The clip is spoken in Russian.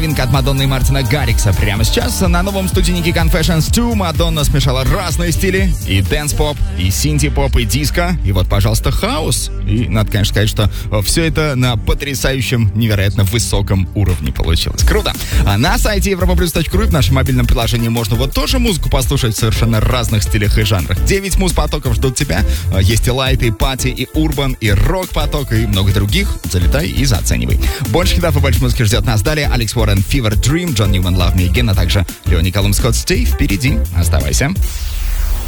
Pink от Мадонны и Мартина Гаррикса. Прямо сейчас на новом студийннике Confessions 2 Мадонна смешала разные стили. И дэнс-поп, и синти-поп, и диско. И вот, пожалуйста, хаус. И надо, конечно, сказать, что все это на потрясающем, невероятно высоком уровне получилось. Круто. А на сайте europaplus.ru в нашем мобильном приложении можно вот тоже музыку послушать в совершенно разных стилях и жанрах. 9 муз-потоков ждут тебя. Есть и лайт, и пати, и урбан, и рок-поток, и много других. Залетай и заценивай. Больше хитов и больше музыки ждет нас далее. Алекс Уоррен, Fever Dream, Джон Ньюман, Love Me Again, а также Леони Колумб, Скотт Стей. Впереди. Оставайся.